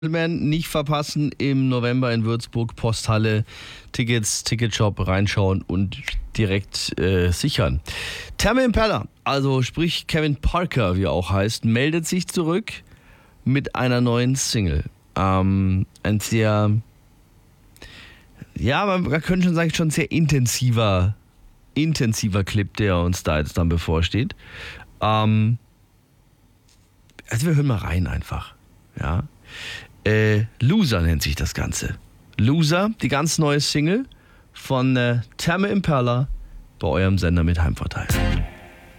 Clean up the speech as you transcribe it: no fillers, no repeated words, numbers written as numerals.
Gentlemen, nicht verpassen im November in Würzburg, Posthalle, Tickets, Ticketshop reinschauen und direkt sichern. Tame Impala, also sprich Kevin Parker, wie er auch heißt, meldet sich zurück mit einer neuen Single. Ein sehr, ja, man könnte schon sagen, schon sehr intensiver Clip, der uns da jetzt dann bevorsteht. Also wir hören mal rein einfach, ja. Loser nennt sich das Ganze. Loser, die ganz neue Single von Tame Impala bei eurem Sender mit Heimvorteil.